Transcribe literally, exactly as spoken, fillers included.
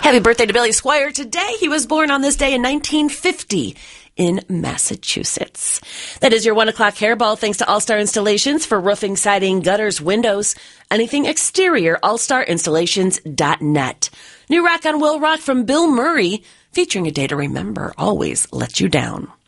Happy birthday to Billy Squire today. He was born on this day in nineteen fifty in Massachusetts. That is your one o'clock hairball. Thanks to All Star Installations for roofing, siding, gutters, windows, anything exterior, all star installations dot net. New rock on Will Rock from Bill Murray, featuring A Day to Remember, Always Let You Down.